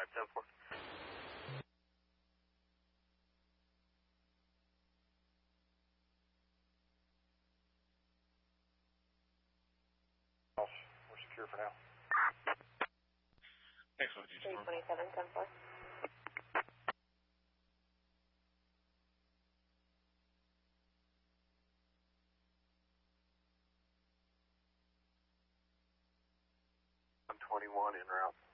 510-4. We're secure for now. Thanks, OG. 327-10-4. I'm 21 en route.